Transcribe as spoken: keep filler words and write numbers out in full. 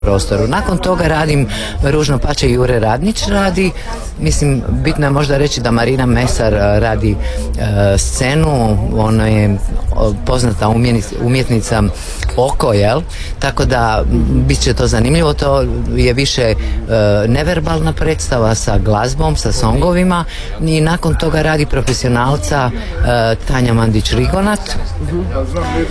prostoru. Nakon toga radim Ružno pače Jure Radnić radi, mislim bitno je možda reći da Marina Mesar radi e, scenu, ona je poznata umjetnica, umjetnica oko, jel? Tako da bit će to zanimljivo, to je više e, neverbalna predstava sa glazbom, sa songovima i nakon toga radi profesionalca e, Tanja Mandić Rigonat.